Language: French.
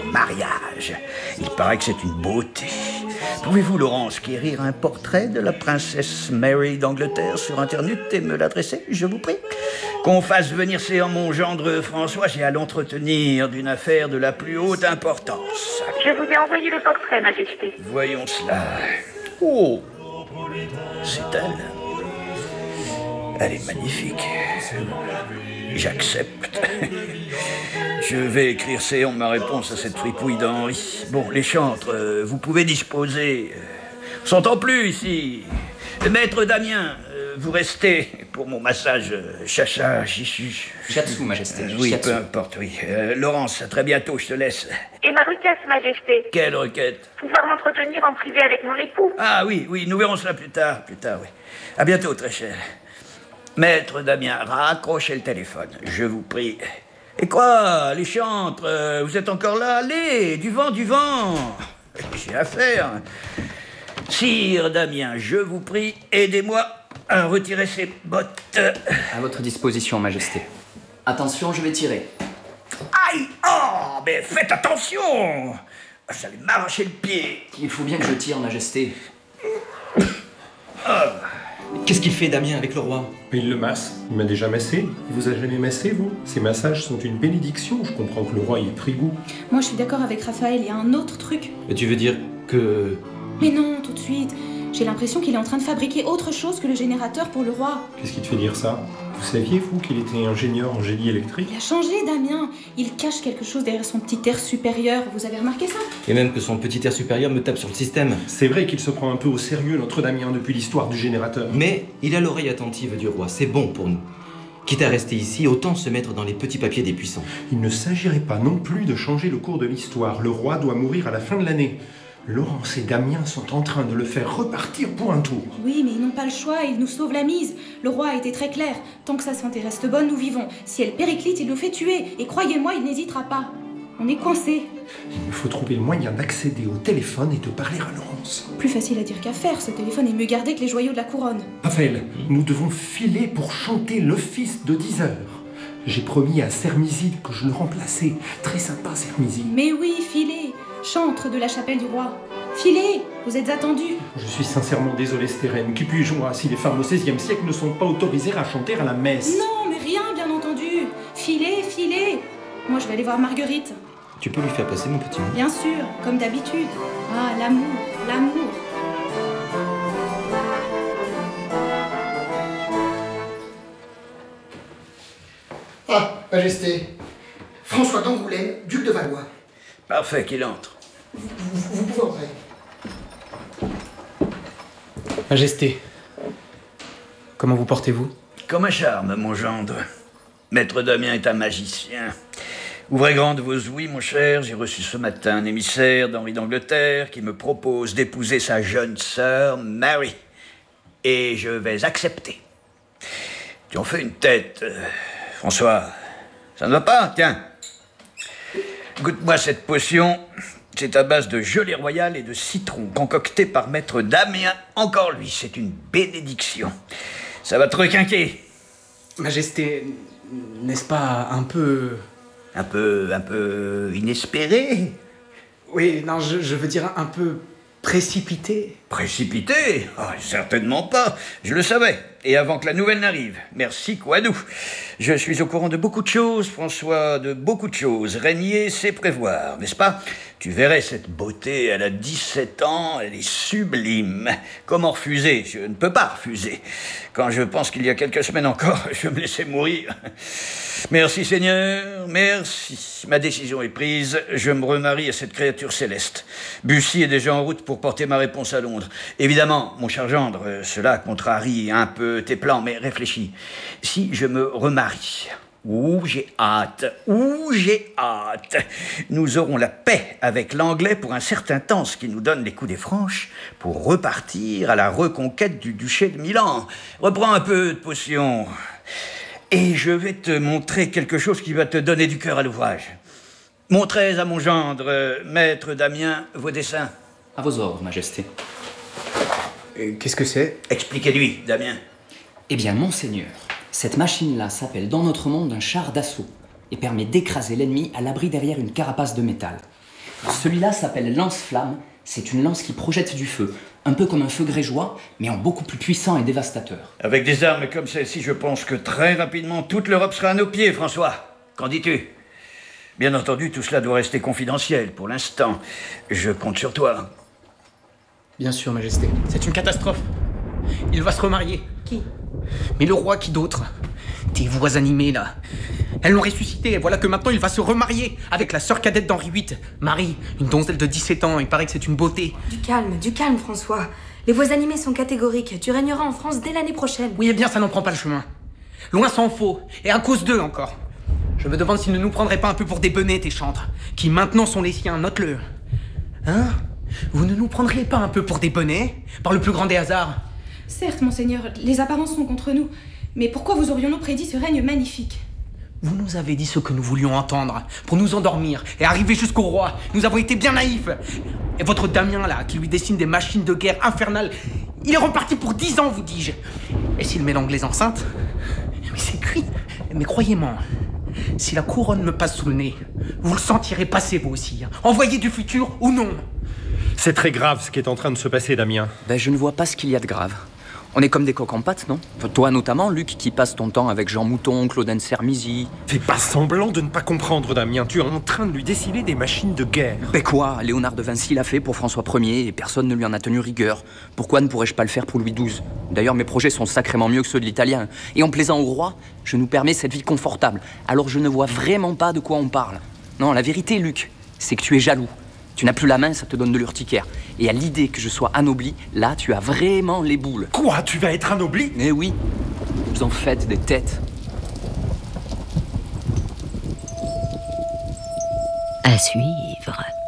mariage. Il paraît que c'est une beauté. Pouvez-vous, Laurence, quérir un portrait de la princesse Mary d'Angleterre sur Internet et me l'adresser, je vous prie? Qu'on fasse venir séant mon gendre François, j'ai à l'entretenir d'une affaire de la plus haute importance. Je vous ai envoyé le portrait, Majesté. Voyons cela. Oh, c'est elle. Elle est magnifique. J'accepte. Je vais écrire séant ma réponse à cette fripouille d'Henri. Bon, les chantres, vous pouvez disposer. On s'entend plus ici. Maître Damien, vous restez pour mon massage chacha, chichu. Shiatsu, Majesté. Oui, Shiatsu. peu importe, oui. Laurence, à très bientôt, je te laisse. Et ma requête, Majesté. Quelle requête? Pouvoir m'entretenir en privé avec mon époux. Ah oui, nous verrons cela plus tard, oui. À bientôt, très cher. Maître Damien, raccrochez le téléphone, je vous prie. Et quoi, les chantres, vous êtes encore là? Allez, du vent. J'ai affaire. Sire Damien, je vous prie, aidez-moi à retirer ces bottes. À votre disposition, Majesté. Attention, je vais tirer. Aïe! Oh, mais faites attention! Vous allez m'arracher le pied. Il faut bien que je tire, Majesté. Qu'est-ce qu'il fait, Damien, avec le roi? Il le masse. Il m'a déjà massé. Il vous a jamais massé, vous? Ces massages sont une bénédiction. Je comprends que le roi y ait pris goût. Moi, je suis d'accord avec Raphaël, il y a un autre truc. Et tu veux dire que... Mais non, tout de suite. J'ai l'impression qu'il est en train de fabriquer autre chose que le générateur pour le roi. Qu'est-ce qui te fait dire ça? Vous saviez, vous, qu'il était ingénieur en génie électrique? Il a changé, Damien. Il cache quelque chose derrière son petit air supérieur. Vous avez remarqué ça? Et même que son petit air supérieur me tape sur le système. C'est vrai qu'il se prend un peu au sérieux, notre Damien, depuis l'histoire du générateur. Mais il a l'oreille attentive du roi, c'est bon pour nous. Quitte à rester ici, autant se mettre dans les petits papiers des puissants. Il ne s'agirait pas non plus de changer le cours de l'histoire. Le roi doit mourir à la fin de l'année. Laurence et Damien sont en train de le faire repartir pour un tour. Oui, mais ils n'ont pas le choix, ils nous sauvent la mise. Le roi a été très clair. Tant que sa santé reste bonne, nous vivons. Si elle périclite, il nous fait tuer. Et croyez-moi, il n'hésitera pas. On est coincés. Il me faut trouver le moyen d'accéder au téléphone et de parler à Laurence. Plus facile à dire qu'à faire, ce téléphone est mieux gardé que les joyaux de la couronne. Raphaël, nous devons filer pour chanter l'office de 10 heures. J'ai promis à Sermiside que je le remplaçais. Très sympa, Sermiside. Mais oui, filez. Chantre de la chapelle du roi. Filez, vous êtes attendus. Je suis sincèrement désolé, Stérène. Qui puis-je, moi, si les femmes au XVIe siècle ne sont pas autorisées à chanter à la messe? Non, mais rien, bien entendu. Filez. Moi, je vais aller voir Marguerite. Tu peux lui faire passer mon petit mot? Bien sûr, comme d'habitude. Ah, l'amour. Ah, Majesté. François d'Angoulême, duc de Valois. Parfait, qu'il entre. Vous pouvez entrer. Majesté, comment vous portez-vous? Comme un charme, mon gendre. Maître Damien est un magicien. Ouvrez grande vos ouïes, mon cher. J'ai reçu ce matin un émissaire d'Henri d'Angleterre qui me propose d'épouser sa jeune sœur, Mary. Et je vais accepter. Tu en fais une tête, François. Ça ne va pas? Tiens. Goûte-moi cette potion. C'est à base de gelée royale et de citron, concocté par Maître Damien. Encore lui, c'est une bénédiction. Ça va te requinquer. Majesté, n'est-ce pas un peu... Un peu inespéré? Oui, non, je veux dire un peu précipité. Précipité? Ah, certainement pas. Je le savais. Et avant que la nouvelle n'arrive. Merci, Quadou. Je suis au courant de beaucoup de choses, François, de beaucoup de choses. Régner, c'est prévoir, n'est-ce pas? Tu verrais cette beauté, elle a 17 ans, elle est sublime. Comment refuser? Je ne peux pas refuser. Quand je pense qu'il y a quelques semaines encore, je me laissais mourir. Merci, Seigneur, merci. Ma décision est prise, je me remarie à cette créature céleste. Bussy est déjà en route pour porter ma réponse à Londres. Évidemment, mon cher gendre, cela contrarie un peu tes plans, mais réfléchis. Si je me remarie... j'ai hâte. Nous aurons la paix avec l'Anglais pour un certain temps, ce qui nous donne les coups des franches pour repartir à la reconquête du duché de Milan. Reprends un peu de potion. Et je vais te montrer quelque chose qui va te donner du cœur à l'ouvrage. Montrez à mon gendre, maître Damien, vos dessins. À vos ordres, Majesté. Qu'est-ce que c'est? Expliquez-lui, Damien. Eh bien, monseigneur, cette machine-là s'appelle dans notre monde un char d'assaut et permet d'écraser l'ennemi à l'abri derrière une carapace de métal. Celui-là s'appelle lance-flamme. C'est une lance qui projette du feu. Un peu comme un feu grégeois, mais en beaucoup plus puissant et dévastateur. Avec des armes comme celle-ci, je pense que très rapidement, toute l'Europe sera à nos pieds, François. Qu'en dis-tu? Bien entendu, tout cela doit rester confidentiel pour l'instant. Je compte sur toi. Bien sûr, Majesté. C'est une catastrophe. Il va se remarier. Qui? Mais le roi, qui d'autre? Tes voix animées, là. Elles l'ont ressuscité, et voilà que maintenant il va se remarier avec la sœur cadette d'Henri VIII, Marie, une donzelle de 17 ans. Il paraît que c'est une beauté. Du calme, François. Les voix animées sont catégoriques. Tu régneras en France dès l'année prochaine. Oui, eh bien, ça n'en prend pas le chemin. Loin s'en faut, et à cause d'eux encore. Je me demande s'ils ne nous prendraient pas un peu pour des benets, tes chantres, qui maintenant sont les siens, note-le. Hein? Vous ne nous prendriez pas un peu pour des benets, par le plus grand des hasards? Certes, monseigneur, les apparences sont contre nous. Mais pourquoi vous aurions-nous prédit ce règne magnifique? Vous nous avez dit ce que nous voulions entendre, pour nous endormir et arriver jusqu'au roi. Nous avons été bien naïfs. Et votre Damien, là, qui lui dessine des machines de guerre infernales, il est reparti pour 10 ans, vous dis-je. Et s'il met l'Anglaise enceinte? Mais c'est cuit. Mais croyez-moi, si la couronne me passe sous le nez, vous le sentirez passer, vous aussi. Envoyé du futur ou non. C'est très grave ce qui est en train de se passer, Damien. Ben, je ne vois pas ce qu'il y a de grave. On est comme des coqs en pâte, non? Toi notamment, Luc, qui passe ton temps avec Jean Mouton, Claudine Sermizy. Fais pas semblant de ne pas comprendre, Damien. Tu es en train de lui dessiner des machines de guerre. Ben quoi? Léonard de Vinci l'a fait pour François Ier et personne ne lui en a tenu rigueur. Pourquoi ne pourrais-je pas le faire pour Louis XII? D'ailleurs, mes projets sont sacrément mieux que ceux de l'italien. Et en plaisant au roi, je nous permets cette vie confortable. Alors je ne vois vraiment pas de quoi on parle. Non, la vérité, Luc, c'est que tu es jaloux. Tu n'as plus la main, ça te donne de l'urticaire. Et à l'idée que je sois anobli, là, tu as vraiment les boules. Quoi? Tu vas être anobli? Eh oui, vous en faites des têtes. À suivre.